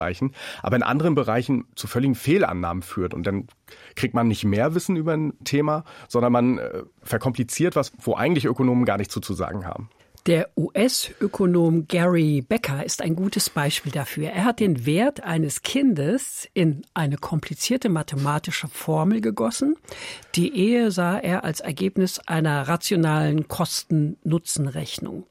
Bereichen, aber in anderen Bereichen zu völligen Fehlannahmen führt. Und dann kriegt man nicht mehr Wissen über ein Thema, sondern man verkompliziert was, wo eigentlich Ökonomen gar nichts zu sagen haben. Der US-Ökonom Gary Becker ist ein gutes Beispiel dafür. Er hat den Wert eines Kindes in eine komplizierte mathematische Formel gegossen. Die Ehe sah er als Ergebnis einer rationalen Kosten-Nutzen-Rechnung.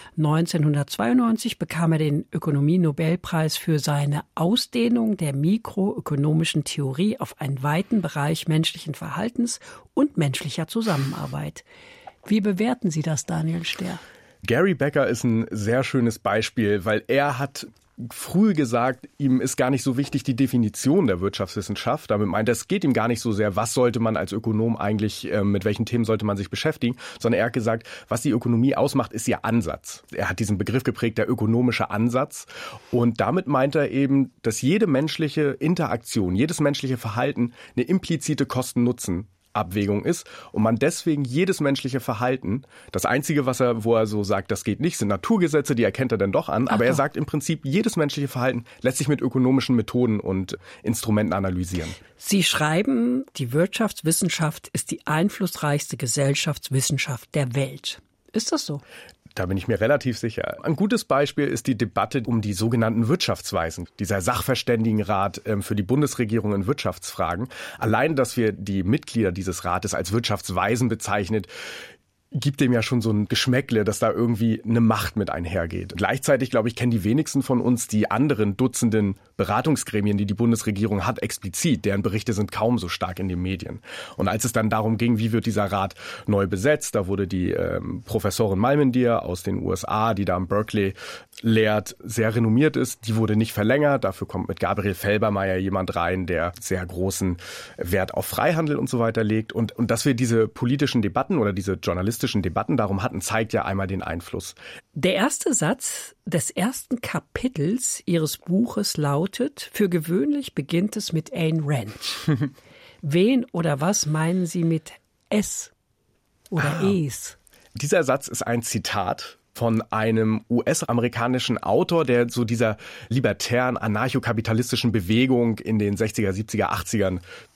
1992 bekam er den Ökonomie-Nobelpreis für seine Ausdehnung der mikroökonomischen Theorie auf einen weiten Bereich menschlichen Verhaltens und menschlicher Zusammenarbeit. Wie bewerten Sie das, Daniel Stehr? Gary Becker ist ein sehr schönes Beispiel, weil er hat früh gesagt, ihm ist gar nicht so wichtig die Definition der Wirtschaftswissenschaft. Damit meint er, es geht ihm gar nicht so sehr, was sollte man als Ökonom eigentlich, mit welchen Themen sollte man sich beschäftigen, sondern er hat gesagt, was die Ökonomie ausmacht, ist ihr Ansatz. Er hat diesen Begriff geprägt, der ökonomische Ansatz. Und damit meint er eben, dass jede menschliche Interaktion, jedes menschliche Verhalten eine implizite Kosten-Nutzen-Abwägung ist und man deswegen jedes menschliche Verhalten, das Einzige, wo er so sagt, das geht nicht, sind Naturgesetze, die erkennt er dann doch an, aber er sagt im Prinzip, jedes menschliche Verhalten lässt sich mit ökonomischen Methoden und Instrumenten analysieren. Sie schreiben, die Wirtschaftswissenschaft ist die einflussreichste Gesellschaftswissenschaft der Welt. Ist das so? Da bin ich mir relativ sicher. Ein gutes Beispiel ist die Debatte um die sogenannten Wirtschaftsweisen, dieser Sachverständigenrat für die Bundesregierung in Wirtschaftsfragen. Allein, dass wir die Mitglieder dieses Rates als Wirtschaftsweisen bezeichnet, gibt dem ja schon so ein Geschmäckle, dass da irgendwie eine Macht mit einhergeht. Gleichzeitig, glaube ich, kennen die wenigsten von uns die anderen Dutzenden Beratungsgremien, die die Bundesregierung hat, explizit. Deren Berichte sind kaum so stark in den Medien. Und als es dann darum ging, wie wird dieser Rat neu besetzt, da wurde die Professorin Malmendier aus den USA, die da am Berkeley lehrt, sehr renommiert ist, die wurde nicht verlängert. Dafür kommt mit Gabriel Felbermayr jemand rein, der sehr großen Wert auf Freihandel und so weiter legt. Und dass wir diese politischen Debatten oder diese journalistischen Debatten darum hatten, zeigt ja einmal den Einfluss. Der erste Satz des ersten Kapitels Ihres Buches lautet, für gewöhnlich beginnt es mit Ayn Rand. Wen oder was meinen Sie mit es oder es? Dieser Satz ist ein Zitat von einem US-amerikanischen Autor, der so dieser libertären, anarchokapitalistischen Bewegung in den 60er, 70er, 80ern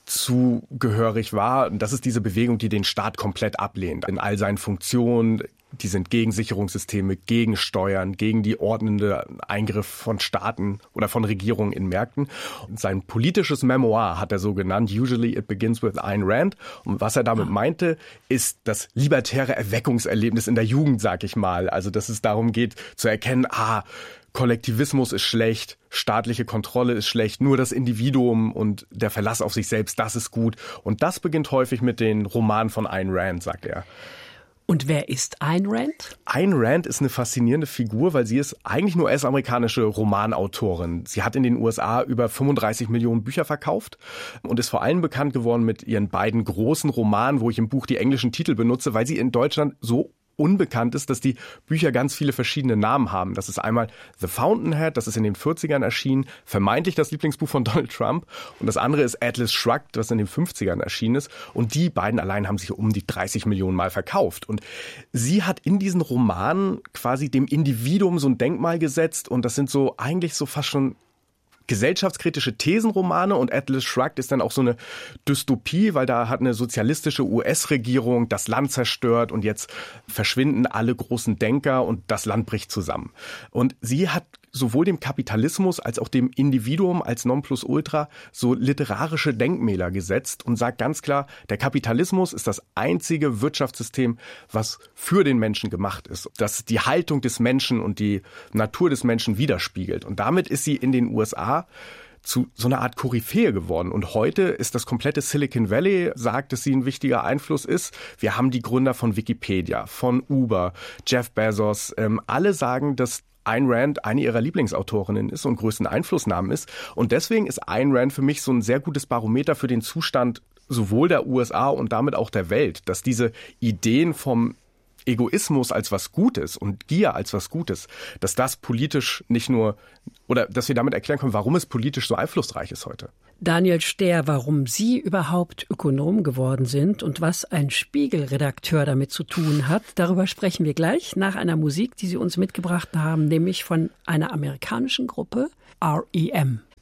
zugehörig war. Und das ist diese Bewegung, die den Staat komplett ablehnt. In all seinen Funktionen. Die sind gegen Sicherungssysteme, gegen Steuern, gegen die ordnende Eingriff von Staaten oder von Regierungen in Märkten. Und sein politisches Memoir hat er so genannt, Usually it begins with Ayn Rand. Und was er damit meinte, ist das libertäre Erweckungserlebnis in der Jugend, sag ich mal. Also, dass es darum geht, zu erkennen, Kollektivismus ist schlecht, staatliche Kontrolle ist schlecht, nur das Individuum und der Verlass auf sich selbst, das ist gut. Und das beginnt häufig mit den Romanen von Ayn Rand, sagt er. Und wer ist Ayn Rand? Ayn Rand ist eine faszinierende Figur, weil sie ist eigentlich eine US-amerikanische Romanautorin. Sie hat in den USA über 35 Millionen Bücher verkauft und ist vor allem bekannt geworden mit ihren beiden großen Romanen, wo ich im Buch die englischen Titel benutze, weil sie in Deutschland so unbekannt ist, dass die Bücher ganz viele verschiedene Namen haben. Das ist einmal The Fountainhead, das ist in den 40ern erschienen, vermeintlich das Lieblingsbuch von Donald Trump. Und das andere ist Atlas Shrugged, das in den 50ern erschienen ist. Und die beiden allein haben sich um die 30 Millionen Mal verkauft. Und sie hat in diesen Romanen quasi dem Individuum so ein Denkmal gesetzt. Und das sind so eigentlich so fast schon gesellschaftskritische Thesenromane und Atlas Shrugged ist dann auch so eine Dystopie, weil da hat eine sozialistische US-Regierung das Land zerstört und jetzt verschwinden alle großen Denker und das Land bricht zusammen. Und sie hat sowohl dem Kapitalismus als auch dem Individuum als Nonplusultra so literarische Denkmäler gesetzt und sagt ganz klar, der Kapitalismus ist das einzige Wirtschaftssystem, was für den Menschen gemacht ist, das die Haltung des Menschen und die Natur des Menschen widerspiegelt. Und damit ist sie in den USA zu so einer Art Koryphäe geworden. Und heute ist das komplette Silicon Valley, sagt, dass sie ein wichtiger Einfluss ist. Wir haben die Gründer von Wikipedia, von Uber, Jeff Bezos, alle sagen, dass Ayn Rand eine ihrer Lieblingsautorinnen ist und größten Einflussnahmen ist. Und deswegen ist Ayn Rand für mich so ein sehr gutes Barometer für den Zustand sowohl der USA und damit auch der Welt, dass diese Ideen vom Egoismus als was Gutes und Gier als was Gutes, dass das politisch nicht nur, oder dass wir damit erklären können, warum es politisch so einflussreich ist heute. Daniel Stehr, warum Sie überhaupt Ökonom geworden sind und was ein Spiegelredakteur damit zu tun hat, darüber sprechen wir gleich nach einer Musik, die Sie uns mitgebracht haben, nämlich von einer amerikanischen Gruppe, R.E.M.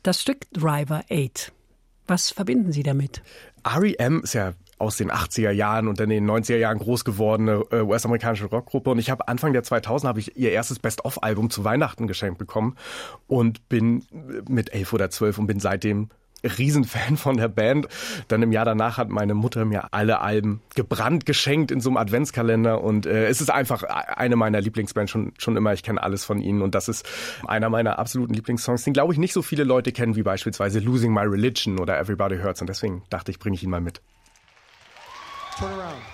Das Stück Driver 8. Was verbinden Sie damit? R.E.M. ist ja aus den 80er Jahren und dann in den 90er Jahren groß gewordene US-amerikanische Rockgruppe. Und ich habe Anfang der 2000er habe ich ihr erstes Best-of-Album zu Weihnachten geschenkt bekommen und bin mit 11 oder 12 und bin seitdem Riesenfan von der Band. Dann im Jahr danach hat meine Mutter mir alle Alben gebrannt geschenkt in so einem Adventskalender und es ist einfach eine meiner Lieblingsbands schon immer. Ich kenne alles von ihnen und das ist einer meiner absoluten Lieblingssongs, den glaube ich nicht so viele Leute kennen wie beispielsweise Losing My Religion oder Everybody Hurts und deswegen dachte ich, bringe ich ihn mal mit. Turn around.